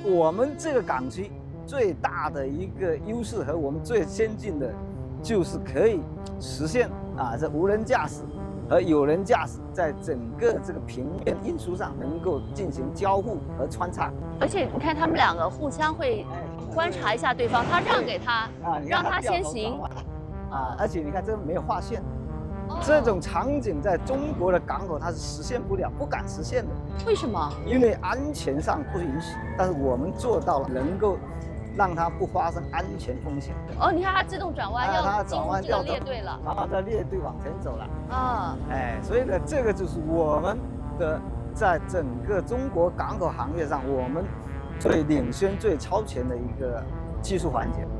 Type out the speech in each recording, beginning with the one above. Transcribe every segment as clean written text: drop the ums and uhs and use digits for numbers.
我们这个港区最大的一个优势和我们最先进的，就是可以实现这无人驾驶和有人驾驶在整个这个平面运输上能够进行交互和穿插。 而且你看他们两个互相会观察一下对方，他让给他，让他先行。 而且你看这没有划线。这种场景在中国的港口它是实现不了，不敢实现的。 为什么？ 因为安全上不允许。但是我们做到了，能够让它不发生安全风险。 哦，你看它自动转弯，要进入这个列队了， 然后在列队往前走了。所以呢，这个就是我们的在整个中国港口行业上，我们最领先、最超前的一个技术环节。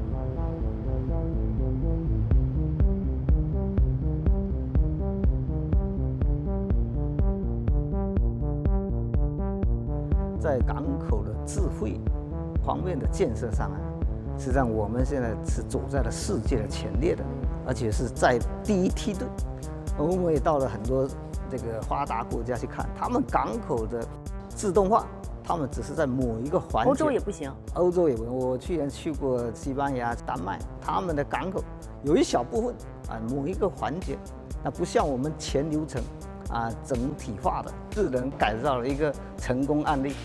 在港口的智慧方面的建设上实际上我们现在是走在了世界的前列的，而且是在第一梯队。我们也到了很多这个发达国家去看，他们港口的自动化，他们只是在某一个环节。 欧洲也不行。 欧洲也不行。我去年去过西班牙、丹麦，他们的港口有一小部分某一个环节，那不像我们全流程。整体化的智能改造了一个成功案例。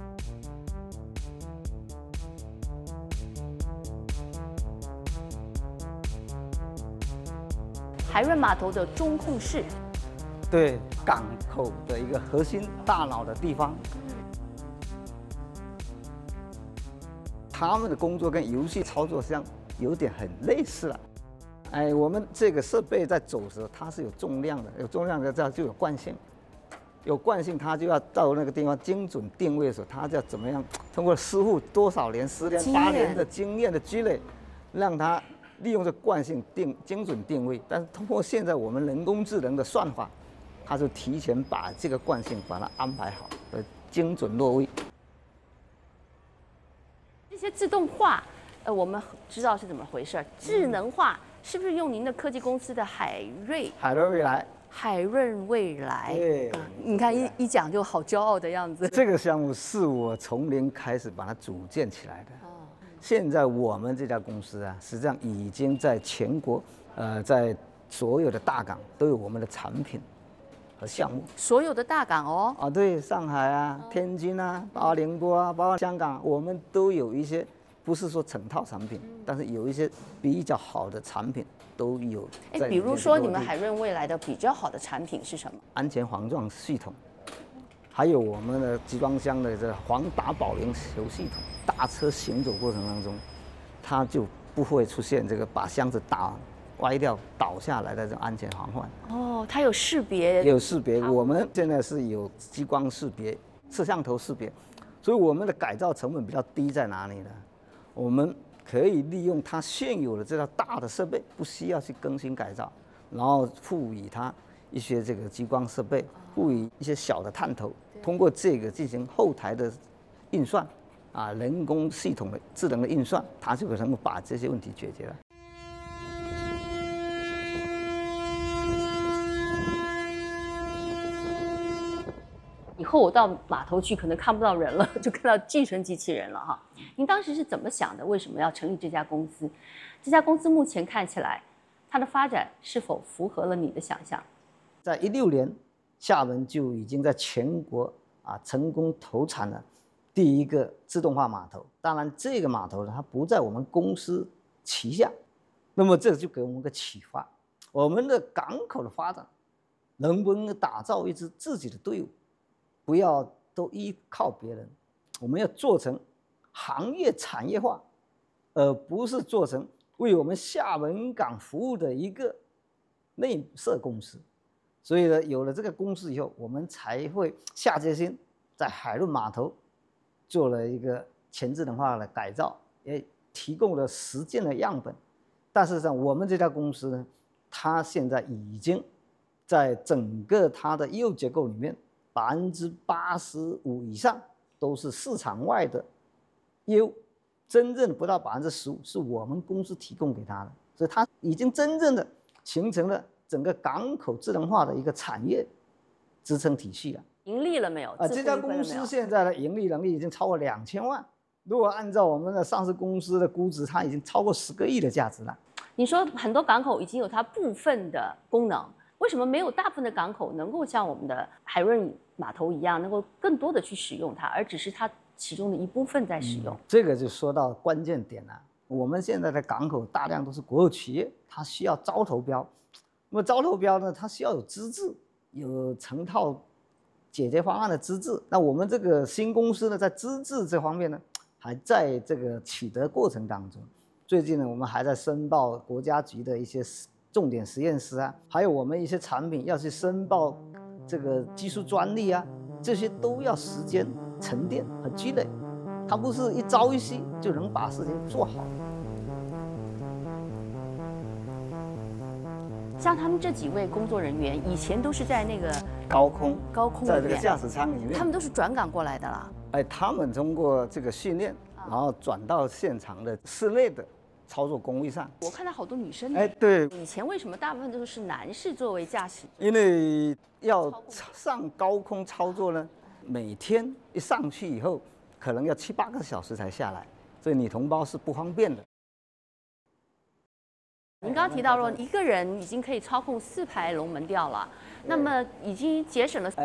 海润码头的中控室， 对港口的一个核心大脑的地方，他们的工作跟游戏操作上有点很类似了。我们这个设备在走的时候，它是有重量的，有重量的这样就有惯性，有惯性，它就要到那个地方精准定位的时候，它就要怎么样？通过师傅多少年、10年、8年的经验的积累，让它利用这惯性精准定位。但是通过现在我们人工智能的算法，它就提前把这个惯性把它安排好，精准落位。 这些自动化，我们知道是怎么回事，智能化。是不是用您的科技公司的海润未来？ 海润未来， 对， 你看一讲就好骄傲的样子。 这个项目是我从零开始把它组建起来的。现在我们这家公司实际上已经在全国，在所有的大港都有我们的产品和项目。 所有的大港哦？ 对，上海天津巴宁波包括香港，我们都有一些。不是说整套产品，但是有一些比较好的产品都有。 比如说你们海润未来的比较好的产品是什么？ 安全防撞系统，还有我们的集装箱的这防打保龄球系统。大车行走过程当中，它就不会出现这个把箱子打歪掉倒下来的这种安全防范。 它有识别。 有识别，我们现在是有激光识别、摄像头识别，所以我们的改造成本比较低在哪里呢？我们可以利用它现有的这套大的设备，不需要去更新改造，然后赋予它一些这个激光设备，赋予一些小的探头，通过这个进行后台的运算，人工系统的智能的运算，它就能够把这些问题解决了。 以后我到码头去，可能看不到人了，就看到寄存机器人了哈。您当时是怎么想的？为什么要成立这家公司？这家公司目前看起来，它的发展是否符合了你的想象？ 在16年，厦门就已经在全国成功投产了第一个自动化码头。当然，这个码头呢，它不在我们公司旗下，那么这就给我们个启发：我们的港口的发展，能不能打造一支自己的队伍？不要都依靠别人，我们要做成行业产业化，而不是做成为我们厦门港服务的一个内设公司。所以呢，有了这个公司以后，我们才会下决心在海润码头做了一个全智能化的改造，也提供了实践的样本。但是我们这家公司呢，它现在已经在整个它的业务结构里面，85%以上都是市场外的业务，真正不到15%是我们公司提供给他的，所以它已经真正的形成了整个港口智能化的一个产业支撑体系了。 盈利了没有？ 这家公司现在的盈利能力已经超过2000万， 如果按照我们的上市公司的估值，它已经超过10个亿的价值了。 你说很多港口已经有它部分的功能，为什么没有大部分的港口能够像我们的海润码头一样，能够更多的去使用它，而只是它其中的一部分在使用？ 这个就说到关键点了。我们现在的港口大量都是国有企业，它需要招投标。那么招投标呢，它需要有资质，有成套解决方案的资质。那我们这个新公司呢，在资质这方面呢，还在这个取得过程当中。最近呢，我们还在申报国家级的一些重点实验室啊，还有我们一些产品要去申报这个技术专利啊，这些都要时间沉淀和积累，它不是一朝一夕就能把事情做好。 像他们这几位工作人员，以前都是在那个高空在这个高空里面， 驾驶舱里面， 他们都是转岗过来的啦。 哎，他们通过这个训练，然后转到现场的室内的操作工位上。 我看到好多女生呢。 哎，对， 以前为什么大部分都是男士作为驾驶？ 因为要上高空操作呢，每天一上去以后，可能要7、8个小时才下来，所以女同胞是不方便的。 您刚刚提到说，一个人已经可以操控4排龙门吊了，那么已经节省了